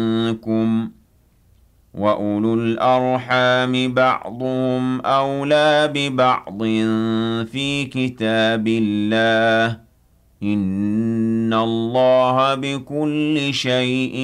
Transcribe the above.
منكم وأولو الأرحام بعضهم أولى ببعض في كتاب الله إن الله بكل شيء